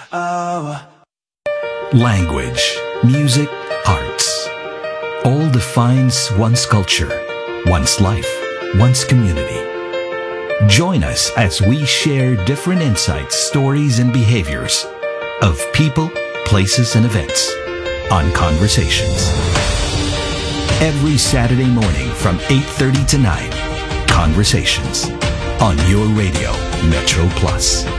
Language, music, arts. All defines one's culture, one's life, one's community. Join us as we share different insights, stories, and behaviors of people, places, and events on Conversations. Every Saturday morning from 8:30 to 9, Conversations on your radio, Metro Plus.